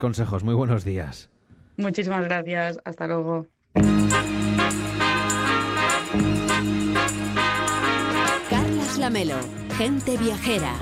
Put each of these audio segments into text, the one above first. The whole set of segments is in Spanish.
consejos. Muy buenos días. Muchísimas gracias. Hasta luego. Carlas Lamelo, Gente Viajera.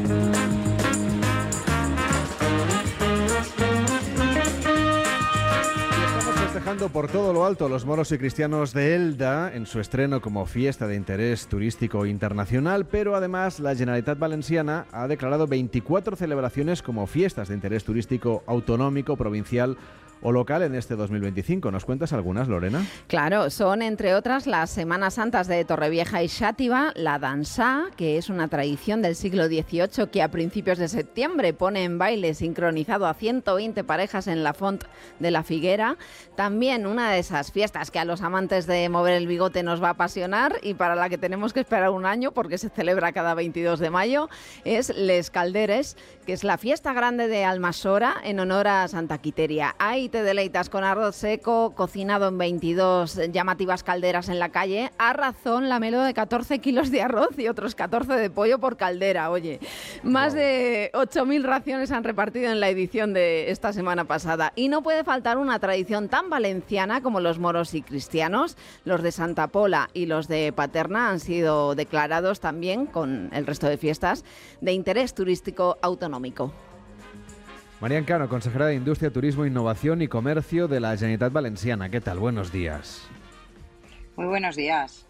Festejando por todo lo alto los moros y cristianos de Elda en su estreno como fiesta de interés turístico internacional, pero además la Generalitat Valenciana ha declarado 24 celebraciones como fiestas de interés turístico autonómico, provincial o local en este 2025. ¿Nos cuentas algunas, Lorena? Claro, son entre otras las Semanas Santas de Torrevieja y Xàtiva, la Dansá, que es una tradición del siglo XVIII que a principios de septiembre pone en baile sincronizado a 120 parejas en la Font de la Figuera. También una de esas fiestas que a los amantes de mover el bigote nos va a apasionar y para la que tenemos que esperar un año porque se celebra cada 22 de mayo, es Les Calderes, que es la fiesta grande de Almassora en honor a Santa Quiteria. Hay te deleitas con arroz seco, cocinado en 22 llamativas calderas en la calle, a razón, Lamelo, de 14 kilos de arroz y otros 14 de pollo por caldera. Oye, más de 8.000 raciones han repartido en la edición de esta semana pasada. Y no puede faltar una tradición tan valenciana como los moros y cristianos. Los de Santa Pola y los de Paterna han sido declarados también, con el resto de fiestas, de interés turístico autonómico. Marian Cano, consejera de Industria, Turismo, Innovación y Comercio de la Generalitat Valenciana. ¿Qué tal? Buenos días. Muy buenos días.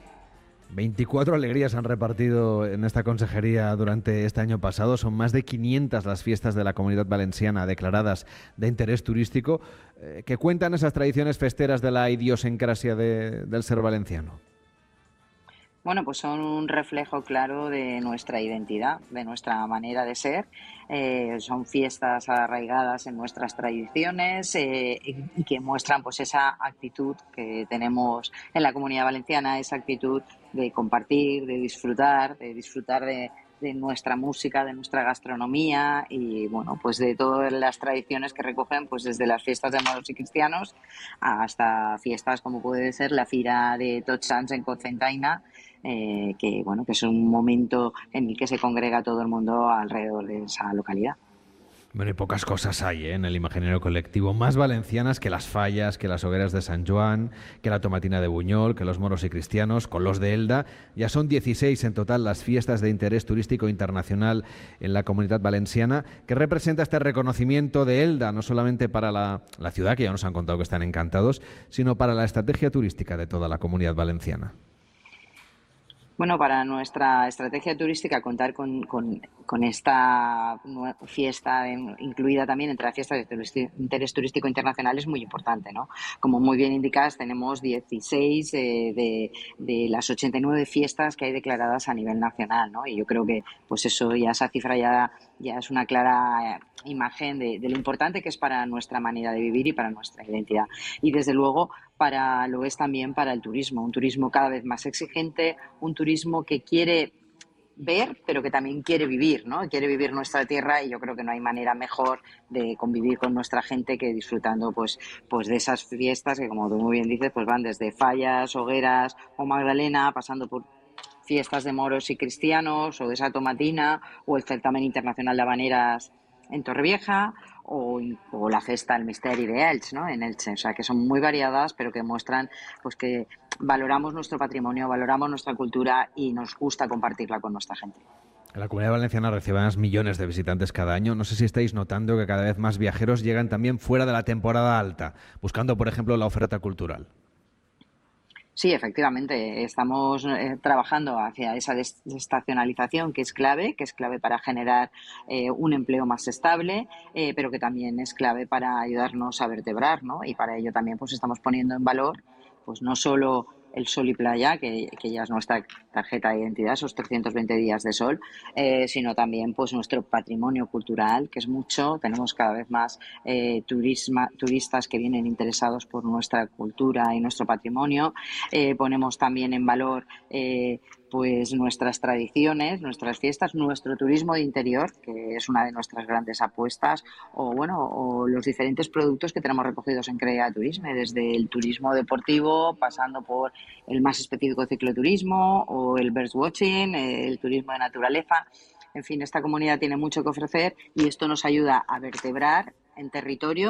24 alegrías han repartido en esta consejería durante este año pasado. Son más de 500 las fiestas de la Comunidad Valenciana declaradas de interés turístico. ¿Qué cuentan esas tradiciones festeras de la idiosincrasia del ser valenciano? Bueno, pues son un reflejo claro de nuestra identidad, de nuestra manera de ser. Son fiestas arraigadas en nuestras tradiciones y que muestran pues esa actitud que tenemos en la Comunidad Valenciana, esa actitud de compartir, de disfrutar de nuestra música, de nuestra gastronomía y bueno, pues de todas las tradiciones que recogen, pues desde las fiestas de moros y cristianos hasta fiestas como puede ser la Fira de Tots Sants en Cocentaina, que bueno, que es un momento en el que se congrega todo el mundo alrededor de esa localidad. Bueno, y pocas cosas hay en el imaginario colectivo, más valencianas que las fallas, que las hogueras de San Joan, que la tomatina de Buñol, que los moros y cristianos, con los de Elda. Ya son 16 en total las fiestas de interés turístico internacional en la Comunidad Valenciana. ¿Qué representa este reconocimiento de Elda, no solamente para la ciudad, que ya nos han contado que están encantados, sino para la estrategia turística de toda la Comunidad Valenciana? Bueno, para nuestra estrategia turística contar con esta fiesta incluida también entre las fiestas de interés turístico internacional es muy importante, ¿no? Como muy bien indicas, tenemos 16 de las 89 fiestas que hay declaradas a nivel nacional, ¿no? Y yo creo que pues eso ya, esa cifra ya es una clara imagen de lo importante que es para nuestra manera de vivir y para nuestra identidad. Y desde luego lo es también para el turismo, un turismo cada vez más exigente, un turismo que quiere ver, pero que también quiere vivir, ¿no? Quiere vivir nuestra tierra y yo creo que no hay manera mejor de convivir con nuestra gente que disfrutando pues de esas fiestas que, como tú muy bien dices, pues van desde fallas, hogueras o Magdalena, pasando por fiestas de moros y cristianos o de esa tomatina o el certamen internacional de habaneras en Torrevieja o la festa del Misteri de Elx, ¿no? En Elche. O sea, que son muy variadas, pero que muestran pues que valoramos nuestro patrimonio, valoramos nuestra cultura y nos gusta compartirla con nuestra gente. La Comunidad Valenciana recibe unos millones de visitantes cada año. No sé si estáis notando que cada vez más viajeros llegan también fuera de la temporada alta, buscando, por ejemplo, la oferta cultural. Sí, efectivamente, estamos trabajando hacia esa desestacionalización que es clave para generar un empleo más estable, pero que también es clave para ayudarnos a vertebrar, ¿no? Y para ello también pues estamos poniendo en valor pues no solo el sol y playa, que ya es nuestra tarjeta de identidad, esos 320 días de sol, sino también pues nuestro patrimonio cultural, que es mucho. Tenemos cada vez más turistas que vienen interesados por nuestra cultura y nuestro patrimonio. Ponemos también en valor pues nuestras tradiciones, nuestras fiestas, nuestro turismo de interior, que es una de nuestras grandes apuestas, o los diferentes productos que tenemos recogidos en Crea Turisme, desde el turismo deportivo, pasando por el más específico cicloturismo o el birdwatching, el turismo de naturaleza. En fin, esta comunidad tiene mucho que ofrecer y esto nos ayuda a vertebrar en territorio